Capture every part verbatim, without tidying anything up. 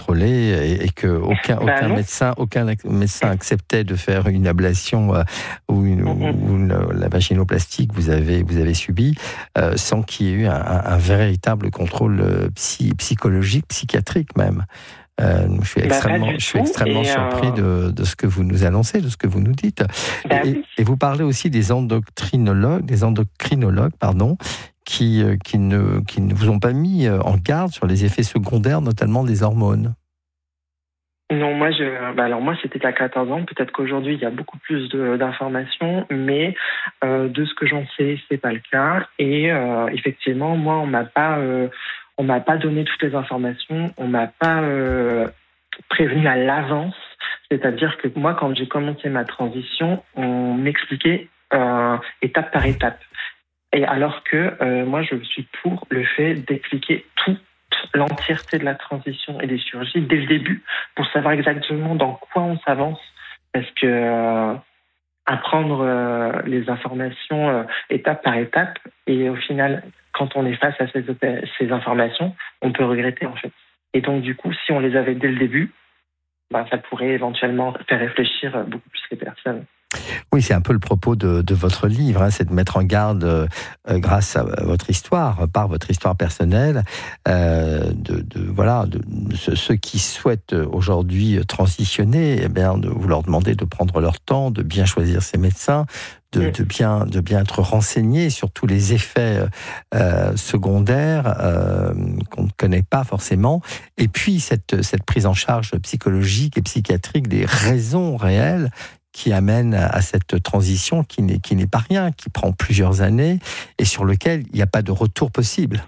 contrôlé et, et que aucun, Bah aucun non. médecin, aucun médecin acceptait de faire une ablation euh, ou, une, Mm-hmm. ou une, la vaginoplastie que vous avez, vous avez subie euh, sans qu'il y ait eu un, un, un véritable contrôle psy, psychologique, psychiatrique même. Euh, je suis extrêmement, bah, je suis tout. extrêmement et, surpris euh... de, de ce que vous nous annoncez, de ce que vous nous dites. bah, Et, oui. et vous parlez aussi des endocrinologues, des endocrinologues, pardon, qui, qui, ne, qui ne vous ont pas mis en garde sur les effets secondaires, notamment des hormones. Non, moi, je, bah alors moi, c'était à quatorze ans. Peut-être qu'aujourd'hui, il y a beaucoup plus de, d'informations, mais euh, de ce que j'en sais, c'est pas le cas. Et euh, effectivement, moi, on m'a pas, euh, on m'a pas donné toutes les informations. On m'a pas euh, prévenu à l'avance. C'est-à-dire que moi, quand j'ai commencé ma transition, on m'expliquait euh, étape par étape. Et alors que euh, moi, je suis pour le fait d'expliquer tout. L'entièreté de la transition et des chirurgies dès le début pour savoir exactement dans quoi on s'avance, parce que euh, apprendre euh, les informations euh, étape par étape et au final quand on est face à ces, ces informations on peut regretter en fait, et donc du coup si on les avait dès le début bah, ça pourrait éventuellement faire réfléchir beaucoup plus les personnes. Oui, c'est un peu le propos de, de votre livre, hein, c'est de mettre en garde, euh, grâce à votre histoire, par votre histoire personnelle, euh, de, de voilà, de, de ceux qui souhaitent aujourd'hui transitionner, eh bien, de vous leur demander de prendre leur temps, de bien choisir ses médecins, de, de bien, de bien être renseignés sur tous les effets euh, secondaires euh, qu'on ne connaît pas forcément, et puis cette, cette prise en charge psychologique et psychiatrique des raisons réelles qui amène à cette transition qui n'est, qui n'est pas rien, qui prend plusieurs années et sur lequel il n'y a pas de retour possible.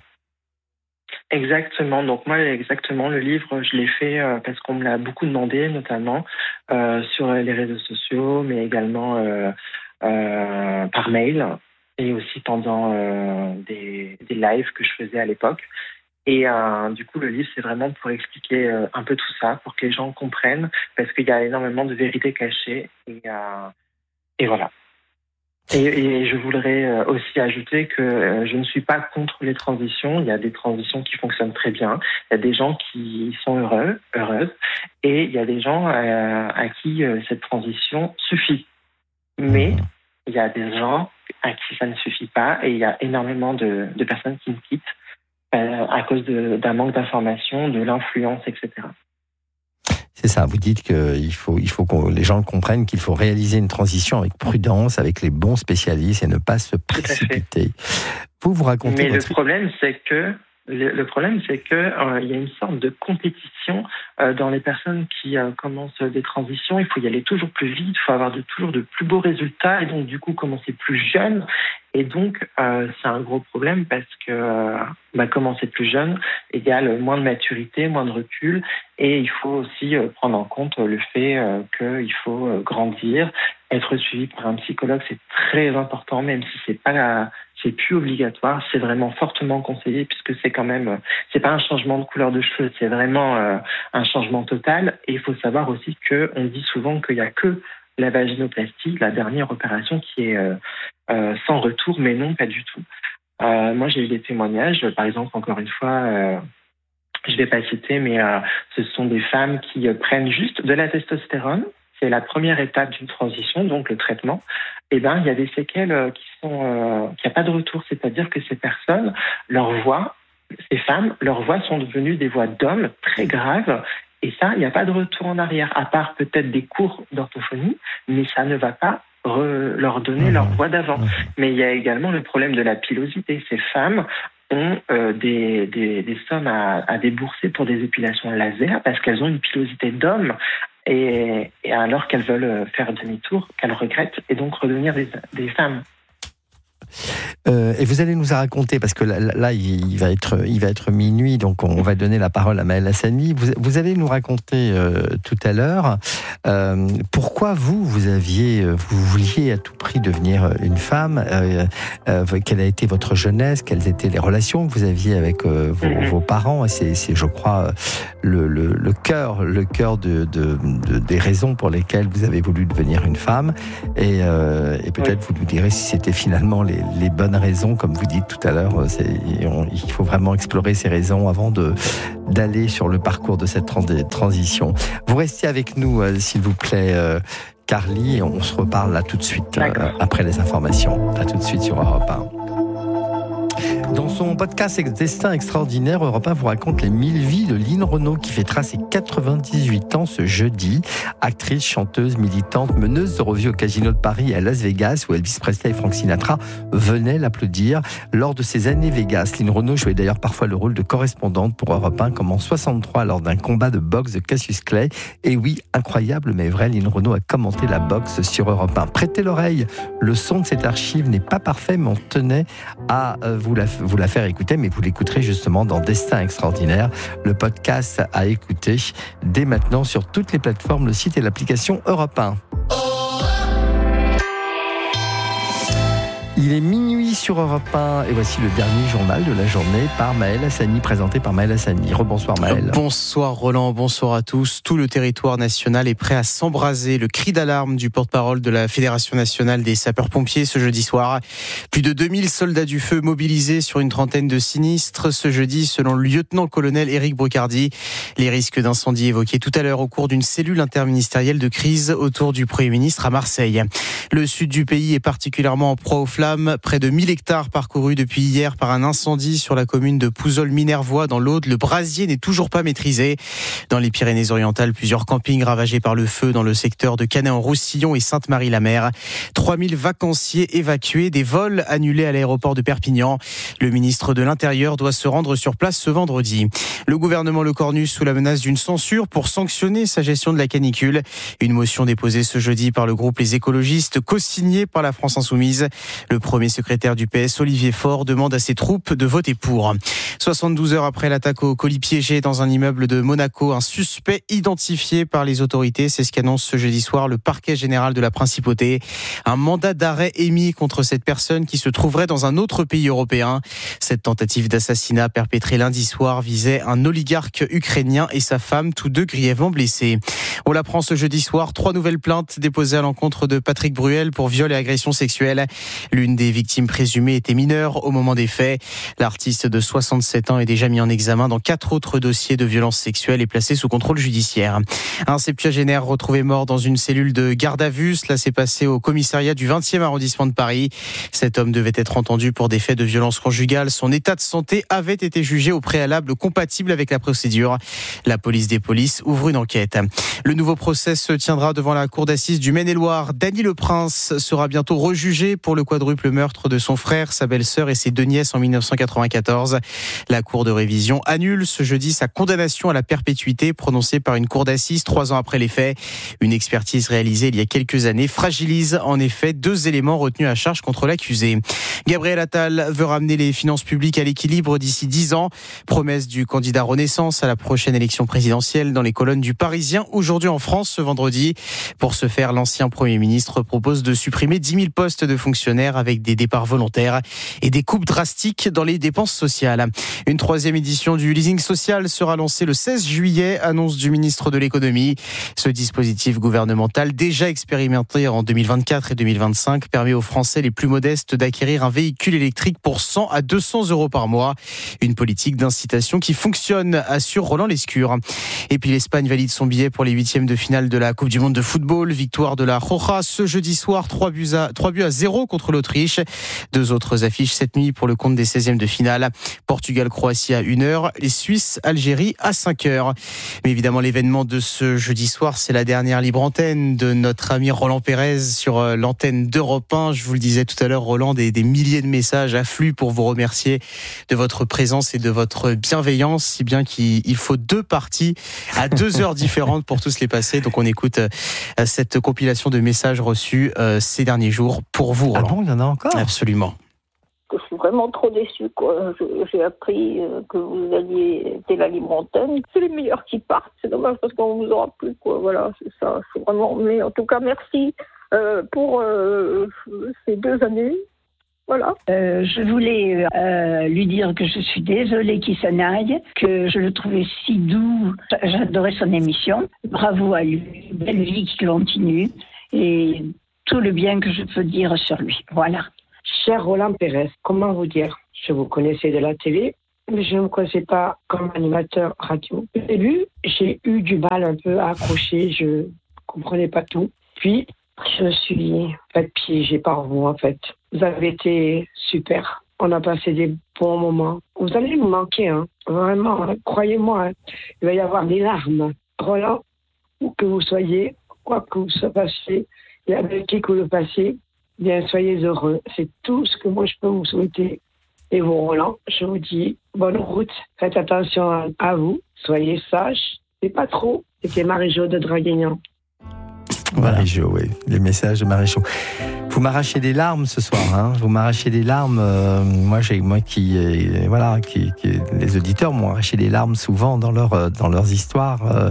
Exactement. Donc moi, exactement, le livre, je l'ai fait euh, parce qu'on me l'a beaucoup demandé, notamment euh, sur les réseaux sociaux, mais également euh, euh, par mail et aussi pendant euh, des, des lives que je faisais à l'époque. Et euh, du coup, le livre, c'est vraiment pour expliquer euh, un peu tout ça, pour que les gens comprennent, parce qu'il y a énormément de vérités cachées. Et, euh, et voilà. Et, et je voudrais aussi ajouter que euh, je ne suis pas contre les transitions. Il y a des transitions qui fonctionnent très bien. Il y a des gens qui sont heureux, heureuses. Et il y a des gens euh, à qui euh, cette transition suffit. Mais il y a des gens à qui ça ne suffit pas. Et il y a énormément de, de personnes qui me quittent à cause de, d'un manque d'information, de l'influence, et cetera. C'est ça, vous dites qu'il faut, il faut que les gens comprennent qu'il faut réaliser une transition avec prudence, avec les bons spécialistes et ne pas se précipiter. Vous, vous racontez... Mais votre... le problème, c'est que Le, le problème, c'est qu'il euh, y a une sorte de compétition euh, dans les personnes qui euh, commencent des transitions. Il faut y aller toujours plus vite, il faut avoir de, toujours de plus beaux résultats et donc du coup commencer plus jeune. Et donc, euh, c'est un gros problème parce que euh, bah, commencer plus jeune égale moins de maturité, moins de recul. Et il faut aussi euh, prendre en compte le fait euh, qu'il faut euh, grandir. Être suivi par un psychologue, c'est très important, même si c'est pas la, c'est plus obligatoire. C'est vraiment fortement conseillé puisque c'est quand même, c'est pas un changement de couleur de cheveux, c'est vraiment euh, un changement total. Et il faut savoir aussi que on dit souvent qu'il y a que la vaginoplastie, la dernière opération, qui est euh, euh, sans retour, mais non, pas du tout. Euh, moi, j'ai eu des témoignages, par exemple, encore une fois, euh, je vais pas citer, mais euh, ce sont des femmes qui euh, prennent juste de la testostérone. C'est la première étape d'une transition, donc le traitement. Eh ben, il y a des séquelles euh, qui sont, euh, qu'il n'y a pas de retour. C'est-à-dire que ces personnes, leur voix, ces femmes, leurs voix sont devenues des voix d'hommes très graves. Et ça, il n'y a pas de retour en arrière, à part peut-être des cours d'orthophonie, mais ça ne va pas re- leur donner mmh. leur voix d'avant. Mmh. Mais il y a également le problème de la pilosité. Ces femmes ont euh, des, des, des sommes à, à débourser pour des épilations laser parce qu'elles ont une pilosité d'homme et, et alors qu'elles veulent faire demi-tour, qu'elles regrettent et donc redevenir des, des femmes. Euh, et vous allez nous raconter, parce que là, là il, va être, il va être minuit, donc on va donner la parole à Maëlle Hassani. Vous, vous allez nous raconter euh, tout à l'heure euh, pourquoi vous, vous aviez, vous vouliez à tout prix devenir une femme, euh, euh, quelle a été votre jeunesse, quelles étaient les relations que vous aviez avec euh, vos, mm-hmm. vos parents. Et c'est, c'est, je crois, le, le, le cœur, le cœur de, de, de, des raisons pour lesquelles vous avez voulu devenir une femme. Et, euh, et peut-être oui. vous nous direz si c'était finalement les, les bonnes bonnes raisons, comme vous dites tout à l'heure. C'est, on, il faut vraiment explorer ces raisons avant de, d'aller sur le parcours de cette transition. Vous restez avec nous, euh, s'il vous plaît, euh, Carly. On se reparle là tout de suite, euh, après les informations. À tout de suite sur Europe un. Dans son podcast Destin extraordinaire, Europe un vous raconte les mille vies de Lynn Renaud qui fêtera ses quatre-vingt-dix-huit ans ce jeudi. Actrice, chanteuse, militante, meneuse de revue au Casino de Paris et à Las Vegas où Elvis Presley et Frank Sinatra venaient l'applaudir. Lors de ses années Vegas, Lynn Renaud jouait d'ailleurs parfois le rôle de correspondante pour Europe un comme en soixante-trois lors d'un combat de boxe de Cassius Clay. Et oui, incroyable mais vrai, Lynn Renaud a commenté la boxe sur Europe un. Prêtez l'oreille, le son de cette archive n'est pas parfait mais on tenait à vous la vous la faire écouter, mais vous l'écouterez justement dans Destin extraordinaire, le podcast à écouter dès maintenant sur toutes les plateformes, le site et l'application Europe un. Il est minuit sur Europe un et voici le dernier journal de la journée par Maël Hassani, présenté par Maël Hassani. Rebonsoir Maël. Bonsoir Roland, bonsoir à tous. Tout le territoire national est prêt à s'embraser. Le cri d'alarme du porte-parole de la Fédération nationale des sapeurs-pompiers ce jeudi soir. Plus de deux mille soldats du feu mobilisés sur une trentaine de sinistres ce jeudi selon le lieutenant-colonel Éric Brocardi. Les risques d'incendie évoqués tout à l'heure au cours d'une cellule interministérielle de crise autour du Premier ministre à Marseille. Le sud du pays est particulièrement en proie aux flammes. Près de mille hectares parcourus depuis hier par un incendie sur la commune de Pouzol-Minervois dans l'Aude. Le brasier n'est toujours pas maîtrisé. Dans les Pyrénées-Orientales, plusieurs campings ravagés par le feu dans le secteur de Canet-en-Roussillon et Sainte-Marie-la-Mer. trois mille vacanciers évacués, des vols annulés à l'aéroport de Perpignan. Le ministre de l'Intérieur doit se rendre sur place ce vendredi. Le gouvernement Le Cornu sous la menace d'une censure pour sanctionner sa gestion de la canicule. Une motion déposée ce jeudi par le groupe Les Écologistes, co-signée par la France Insoumise. Le premier secrétaire du P S, Olivier Faure, demande à ses troupes de voter pour. soixante-douze heures après l'attaque au colis piégé dans un immeuble de Monaco, un suspect identifié par les autorités, c'est ce qu'annonce ce jeudi soir le parquet général de la Principauté. Un mandat d'arrêt émis contre cette personne qui se trouverait dans un autre pays européen. Cette tentative d'assassinat perpétrée lundi soir visait un oligarque ukrainien et sa femme, tous deux grièvement blessés. On l'apprend ce jeudi soir, trois nouvelles plaintes déposées à l'encontre de Patrick Bruel pour viol et agression sexuelle. L'une des victimes présumées était mineure au moment des faits. L'artiste de soixante-sept ans est déjà mis en examen dans quatre autres dossiers de violences sexuelles et placé sous contrôle judiciaire. Un septuagénaire retrouvé mort dans une cellule de garde à vue. Cela s'est passé au commissariat du vingtième arrondissement de Paris. Cet homme devait être entendu pour des faits de violence conjugale. Son état de santé avait été jugé au préalable compatible avec la procédure. La police des polices ouvre une enquête. Le nouveau procès se tiendra devant la cour d'assises du Maine-et-Loire. Dany Le Prince sera bientôt rejugé pour le quadruple meurtre de son frère, sa belle-sœur et ses deux nièces en dix-neuf cent quatre-vingt-quatorze. La cour de révision annule ce jeudi sa condamnation à la perpétuité prononcée par une cour d'assises trois ans après les faits. Une expertise réalisée il y a quelques années fragilise en effet deux éléments retenus à charge contre l'accusé. Gabriel Attal veut ramener les finances publiques à l'équilibre d'ici dix ans. Promesse du candidat Renaissance à la prochaine élection présidentielle dans les colonnes du Parisien aujourd'hui en France ce vendredi. Pour ce faire, l'ancien Premier ministre propose de supprimer dix mille postes de fonctionnaires avec des départs volontaires et des coupes drastiques dans les dépenses sociales. Une troisième édition du leasing social sera lancée le seize juillet, annonce du ministre de l'économie. Ce dispositif gouvernemental déjà expérimenté en deux mille vingt-quatre et deux mille vingt-cinq permet aux Français les plus modestes d'acquérir un véhicule électrique pour cent à deux cents euros par mois. Une politique d'incitation qui fonctionne, assure Roland Lescure. Et puis l'Espagne valide son billet pour les huitièmes de finale de la Coupe du Monde de football. Victoire de la Roja ce jeudi soir, trois buts à, trois buts à zéro contre l'Autriche. Deux autres affiches cette nuit pour le compte des seizièmes de finale. Portugal-Croatie à une heure, les Suisses-Algérie à cinq heures. Mais évidemment, l'événement de ce jeudi soir, c'est la dernière libre antenne de notre ami Roland Pérez sur l'antenne d'Europe un. Je vous le disais tout à l'heure, Roland, des, des milliers de messages affluent pour vous remercier de votre présence et de votre bienveillance, si bien qu'il il faut deux parties à deux heures différentes pour tous les passer. Donc on écoute cette compilation de messages reçus euh, ces derniers jours pour vous, Roland. Ah bon, il y en a encore ? Absolument. Je suis vraiment trop déçue, quoi. J'ai appris que vous alliez être la libre antenne. C'est les meilleurs qui partent. C'est dommage parce qu'on vous aura plus, quoi. Voilà, c'est ça. C'est vraiment. Mais en tout cas, merci euh, pour euh, ces deux années. Voilà. Euh, je voulais euh, lui dire que je suis désolée qu'il s'en aille, que je le trouvais si doux. J'adorais son émission. Bravo à lui. Belle vie qui continue et tout le bien que je peux dire sur lui. Voilà. Cher Roland Pérez, comment vous dire? Je vous connaissais de la télé, mais je ne me connaissais pas comme animateur radio. Au début, j'ai eu du mal un peu à accrocher, je ne comprenais pas tout. Puis, je me suis fait piéger par vous, en fait. Vous avez été super. On a passé des bons moments. Vous allez me manquer, hein. Vraiment, hein. Croyez-moi, hein. Il va y avoir des larmes. Roland, où que vous soyez, quoi que vous fassiez, et avec qui que vous le passiez, bien, soyez heureux. C'est tout ce que moi je peux vous souhaiter. Et vous, Roland, je vous dis bonne route. Faites attention à vous. Soyez sages. Et pas trop. C'était Marie-Jo de Draguignan. Voilà. Marie-Jo, oui. Les messages de Marie-Jo. Vous m'arrachez des larmes ce soir, hein. Vous m'arrachez des larmes. Euh, moi, j'ai, moi qui, euh, voilà, qui, qui, les auditeurs m'ont arraché des larmes souvent dans leur, euh, dans leurs histoires. Euh,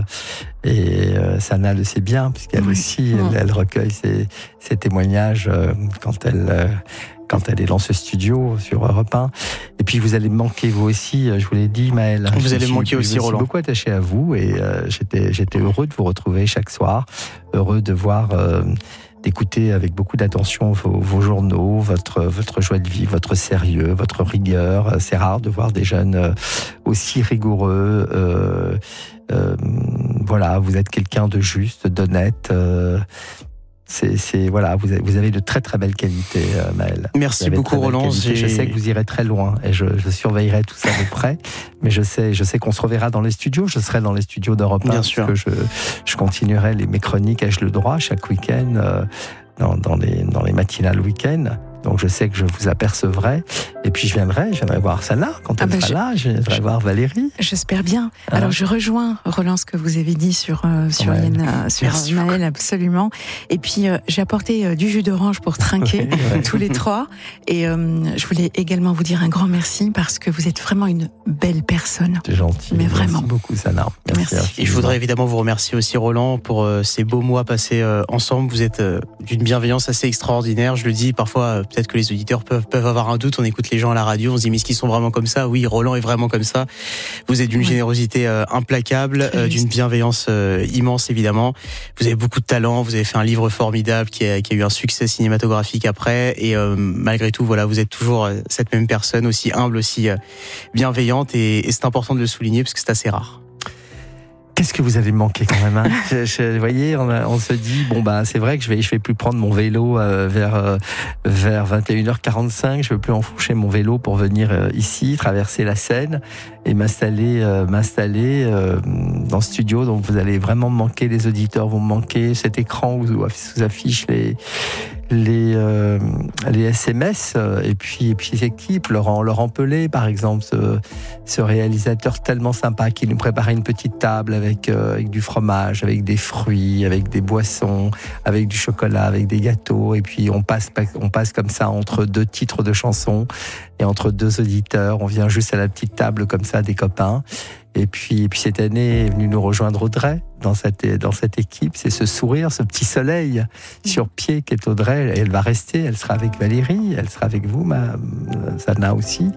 et euh, Sana le sait bien, puisqu'elle oui. aussi, elle, elle recueille ses, ses témoignages euh, quand elle. Euh, quand elle est dans ce studio sur Europe un. Et puis vous allez me manquer vous aussi, je vous l'ai dit, Maëlle. Vous je allez me manquer aussi, Roland. Je suis beaucoup attaché à vous et euh, j'étais, j'étais heureux de vous retrouver chaque soir, heureux de voir, euh, d'écouter avec beaucoup d'attention vos, vos journaux, votre, votre joie de vivre, votre sérieux, votre rigueur. C'est rare de voir des jeunes aussi rigoureux. Euh, euh, voilà, vous êtes quelqu'un de juste, d'honnête. Euh, C'est, c'est voilà, vous avez, vous avez de très très belles qualités, euh, Maëlle. Merci beaucoup, Roland. Je sais que vous irez très loin et je, je surveillerai tout ça de près. Mais je sais, je sais qu'on se reverra dans les studios. Je serai dans les studios d'Europe un. Bien sûr. Parce que je, je continuerai les, mes chroniques Ai-je le droit chaque week-end euh, dans, dans les dans les matinales week-end. Donc je sais que je vous apercevrai. Et puis je viendrai, je viendrai voir Sana quand elle ah ben sera je, là. Je viendrai je, voir Valérie. J'espère bien. Hein? Alors je rejoins, Roland, ce que vous avez dit sur, euh, sur, ouais. Yann, euh, sur Maëlle, absolument. Et puis euh, j'ai apporté euh, du jus d'orange pour trinquer, oui, ouais. tous les trois. Et euh, je voulais également vous dire un grand merci parce que vous êtes vraiment une belle personne. C'est gentil. Mais vraiment. Merci beaucoup, Sana. Merci. Merci. Et je voudrais évidemment vous remercier aussi, Roland, pour euh, ces beaux mois passés euh, ensemble. Vous êtes euh, d'une bienveillance assez extraordinaire. Je le dis parfois. Euh, Peut-être que les auditeurs peuvent, peuvent avoir un doute. On écoute les gens à la radio, on se dit mais est-ce qu'ils sont vraiment comme ça? Oui, Roland est vraiment comme ça. Vous êtes d'une oui. générosité euh, implacable, euh, d'une bienveillance euh, immense évidemment. Vous avez beaucoup de talent. Vous avez fait un livre formidable qui a, qui a eu un succès cinématographique après. Et euh, malgré tout, voilà, vous êtes toujours cette même personne, aussi humble, aussi euh, bienveillante. Et, et c'est important de le souligner parce que c'est assez rare. Qu'est-ce que vous allez me manquer quand même, hein? je, je, vous voyez, on, a, on se dit bon bah c'est vrai que je vais je vais plus prendre mon vélo euh, vers euh, vers vingt et une heures quarante-cinq. Je vais plus enfourcher mon vélo pour venir euh, ici traverser la Seine et m'installer euh, m'installer euh, dans le studio. Donc vous allez vraiment me manquer, les auditeurs vont me manquer, cet écran où vous affiche les les euh, les S M S et puis et puis l'équipe, Laurent Laurent Pelé par exemple, ce, ce réalisateur tellement sympa qui nous préparait une petite table avec euh, avec du fromage, avec des fruits, avec des boissons, avec du chocolat, avec des gâteaux et puis on passe on passe comme ça entre deux titres de chansons et entre deux auditeurs, on vient juste à la petite table comme ça des copains. Et puis, et puis cette année est venu nous rejoindre Audrey dans cette, dans cette équipe. C'est ce sourire, ce petit soleil sur pied qu'est Audrey. Et elle va rester, elle sera avec Valérie, elle sera avec vous, ma, Sana aussi.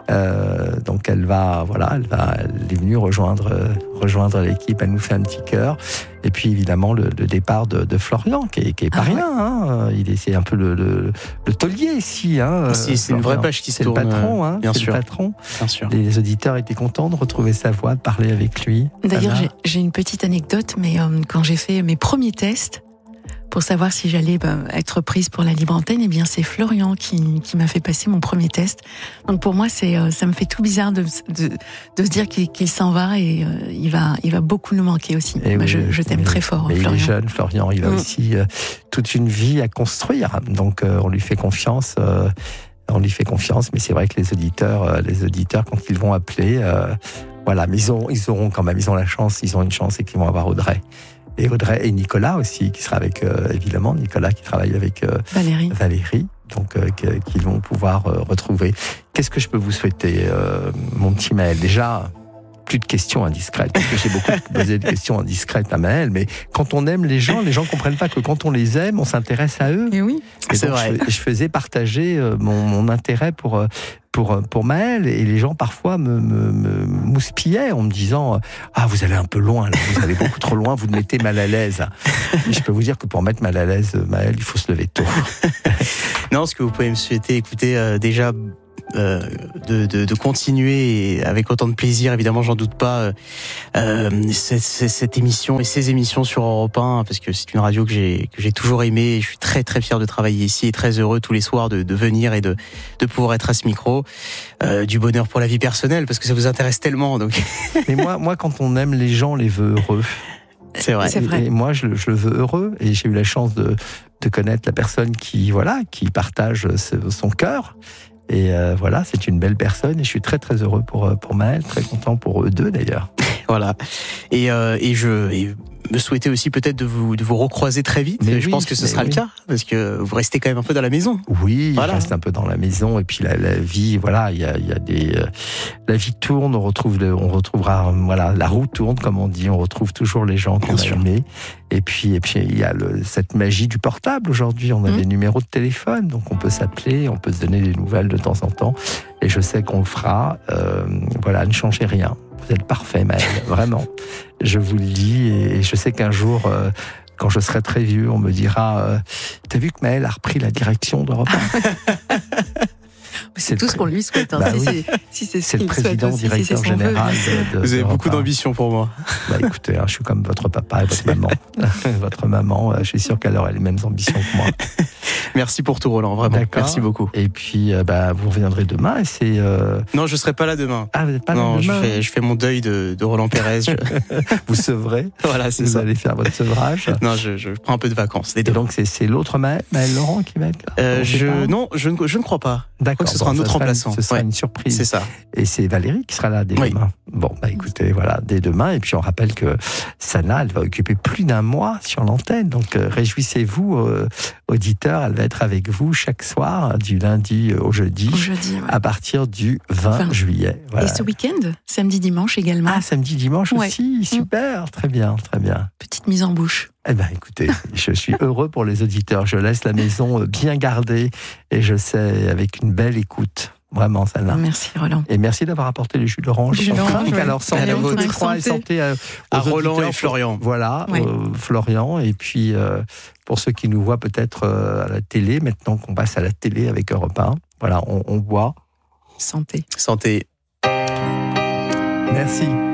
Euh, donc elle va, voilà, elle va, elle est venue rejoindre, rejoindre l'équipe. Elle nous fait un petit cœur. Et puis évidemment le, le départ de, de Florian, qui est, qui est pas ah rien. Ouais. Hein. Il est, c'est un peu le, le, le taulier ici. Hein, si, c'est Florian. Une vraie page qui se tourne. C'est le patron, hein, bien c'est sûr. le patron. Bien sûr. Les auditeurs étaient contents de retrouver sa voix, de parler avec lui. D'ailleurs, j'ai, j'ai une petite anecdote, mais euh, quand j'ai fait mes premiers tests pour savoir si j'allais bah, être prise pour la libre antenne, eh bien c'est Florian qui, qui m'a fait passer mon premier test. Donc pour moi, c'est, euh, ça me fait tout bizarre de, de, de se dire qu'il, qu'il s'en va et euh, il va, il va beaucoup nous manquer aussi. Moi, oui, je, je t'aime mais, très fort, mais Florian. Il est jeune, Florian. Il a mmh. aussi euh, toute une vie à construire. Donc euh, on lui fait confiance. Euh, on lui fait confiance. Mais c'est vrai que les auditeurs, euh, les auditeurs, quand ils vont appeler, euh, voilà, mais ils, ont, ils auront quand même, ils ont la chance, ils ont une chance et qu'ils vont avoir Audrey. Et Audrey et Nicolas aussi, qui sera avec, euh, évidemment, Nicolas qui travaille avec euh, Valérie. Valérie, donc euh, qui vont pouvoir euh, retrouver. Qu'est-ce que je peux vous souhaiter, euh, mon petit Maël? Déjà, plus de questions indiscrètes. Parce que j'ai beaucoup posé de questions indiscrètes à Maëlle, mais quand on aime les gens, les gens comprennent pas que quand on les aime, on s'intéresse à eux. Et oui, et c'est donc, vrai. Je, je faisais partager mon, mon intérêt pour pour pour Maëlle, et les gens parfois me, me, me mouspillaient en me disant ah, vous allez un peu loin, là, vous allez beaucoup trop loin, vous me mettez mal à l'aise. Et je peux vous dire que pour mettre mal à l'aise Maëlle, il faut se lever tôt. Non, ce que vous pouvez me souhaiter, écoutez, euh, déjà euh, de, de, de continuer avec autant de plaisir, évidemment, j'en doute pas, euh, cette, cette émission et ces émissions sur Europe un, parce que c'est une radio que j'ai que j'ai toujours aimée. Et je suis très très fier de travailler ici et très heureux tous les soirs de, de venir et de, de pouvoir être à ce micro. Euh, du bonheur pour la vie personnelle, parce que ça vous intéresse tellement. Donc. Mais moi, moi, quand on aime les gens, on les veut heureux. C'est vrai. C'est vrai. Et, et moi, je, je le veux heureux, et j'ai eu la chance de, de connaître la personne qui, voilà, qui partage ce, son cœur. Et euh, voilà, c'est une belle personne, et je suis très très heureux pour pour Maëlle, très content pour eux deux d'ailleurs. Voilà. Et euh, et je et me souhaiter aussi peut-être de vous de vous recroiser très vite. Mais je oui, pense que ce sera oui. le cas, parce que vous restez quand même un peu dans la maison. Oui, Voilà. je reste un peu dans la maison, et puis la, la vie, voilà, il y a, il y a des, euh, la vie tourne, on retrouve, le, on retrouvera, voilà, la roue tourne comme on dit, on retrouve toujours les gens qu'on Bien a sûr. aimés. Et puis, et puis il y a le, cette magie du portable aujourd'hui. On a Mmh. des numéros de téléphone, donc on peut s'appeler, on peut se donner des nouvelles de temps en temps. Et je sais qu'on le fera. Euh, voilà, ne changez rien. Vous êtes parfait, Maëlle, vraiment. Je vous le dis, et je sais qu'un jour, euh, quand je serai très vieux, on me dira euh, t'as vu que Maëlle a repris la direction d'Europe un? c'est tout ce qu'on lui souhaite. Hein. Bah si oui. c'est si c'est ce C'est le qu'il souhaite président, aussi, si c'est directeur son vœu, général bien sûr. de, de Vous avez d'Europe beaucoup un. d'ambition pour moi. Bah écoutez, hein, je suis comme votre papa et votre maman. Votre maman, euh, je suis sûr qu'elle aurait les mêmes ambitions que moi. Merci pour tout, Roland. Vraiment. D'accord. Merci beaucoup. Et puis, euh, bah, vous reviendrez demain, et c'est... euh, Non, je serai pas là demain. Ah, vous n'êtes pas là non, je demain. fais, je fais mon deuil de, de Roland Pérez. Je- Vous sevrez, voilà, c'est vous ça. allez faire votre sevrage. Non, je, je prends un peu de vacances. Les Et deux. donc, c'est, c'est l'autre Maëlle, Maëlle Laurent qui va être là. Euh, On sait je, pas. non, je, ne- je ne crois pas. D'accord. ce sera un ça autre sera une- remplaçant. Ce sera Ouais. une surprise. C'est ça. Et c'est Valérie qui sera là dès Oui. demain. Bon, bah écoutez, voilà, dès demain. Et puis on rappelle que Sana, elle va occuper plus d'un mois sur l'antenne. Donc euh, réjouissez-vous, euh, auditeurs. Elle va être avec vous chaque soir, du lundi au jeudi, Au jeudi, ouais. à partir du vingt Vingt. juillet. Voilà. Et ce week-end, samedi, dimanche également, Ah, samedi, dimanche Ouais. aussi. Super, très bien, très bien. petite mise en bouche. Eh bien, écoutez, je suis heureux pour les auditeurs. Je laisse la maison bien gardée, et je sais, avec une belle écoute. Vraiment, celle-là. Merci Roland. Et merci d'avoir apporté le jus d'orange. Jus On d'orange, trinque, ouais. alors santé Allez, aux votre trois, et santé. santé à, aux À Roland auditeurs. et Florian. Voilà, Ouais. euh, Florian. Et puis, euh, pour ceux qui nous voient peut-être euh, à la télé, maintenant qu'on passe à la télé avec Europe un, voilà, on, on boit. Santé. Santé. Merci.